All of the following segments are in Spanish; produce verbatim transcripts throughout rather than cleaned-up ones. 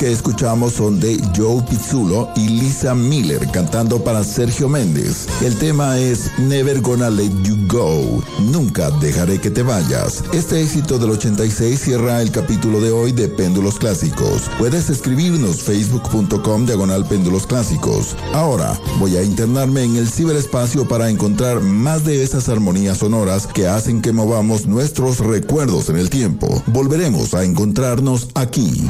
que escuchamos son de Joe Pizzullo y Lisa Miller cantando para Sergio Méndez. El tema es Never Gonna Let You Go, nunca dejaré que te vayas. Este éxito del ochenta y seis cierra el capítulo de hoy de Péndulos Clásicos. Puedes escribirnos facebook.com diagonal péndulos clásicos. Ahora voy a internarme en el ciberespacio para encontrar más de esas armonías sonoras que hacen que movamos nuestros recuerdos en el tiempo. Volveremos a encontrarnos aquí.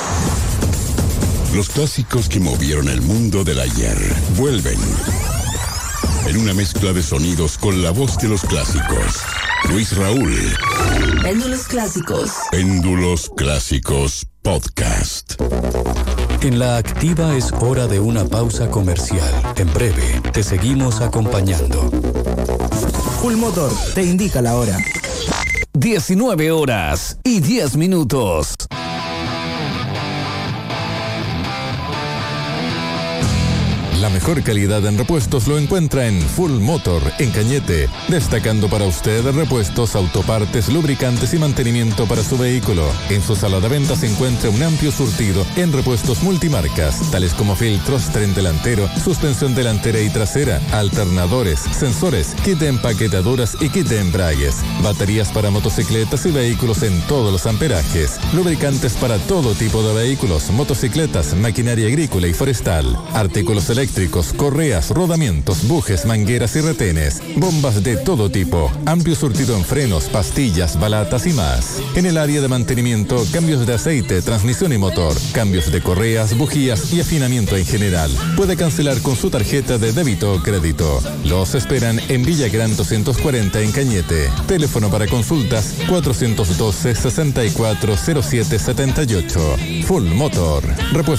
Los clásicos que movieron el mundo del ayer vuelven en una mezcla de sonidos con la voz de los clásicos. Luis Raúl. Péndulos Clásicos. Péndulos Clásicos Podcast. En la activa es hora de una pausa comercial. En breve te seguimos acompañando. Full Motor te indica la hora. diecinueve horas y diez minutos. La mejor calidad en repuestos lo encuentra en Full Motor, en Cañete, destacando para usted repuestos, autopartes, lubricantes y mantenimiento para su vehículo. En su sala de venta se encuentra un amplio surtido en repuestos multimarcas, tales como filtros, tren delantero, suspensión delantera y trasera, alternadores, sensores, kit de empaquetaduras y kit de embragues, baterías para motocicletas y vehículos en todos los amperajes, lubricantes para todo tipo de vehículos, motocicletas, maquinaria agrícola y forestal, artículos eléctricos, eléctricos, correas, rodamientos, bujes, mangueras y retenes, bombas de todo tipo, amplio surtido en frenos, pastillas, balatas y más. En el área de mantenimiento, cambios de aceite, transmisión y motor, cambios de correas, bujías y afinamiento en general. Puede cancelar con su tarjeta de débito o crédito. Los esperan en Villagrán doscientos cuarenta en Cañete. Teléfono para consultas cuatrocientos doce, sesenta y cuatro cero siete setenta y ocho. Full Motor. Repuesto